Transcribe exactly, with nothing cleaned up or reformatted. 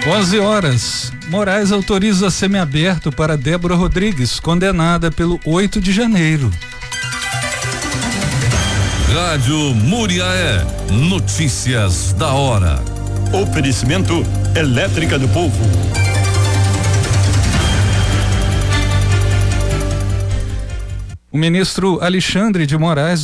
onze horas. Moraes autoriza semiaberto para Débora Rodrigues, condenada pelo oito de janeiro. Rádio Muriaé. Notícias da hora. Oferecimento Elétrica do Povo. O ministro Alexandre de Moraes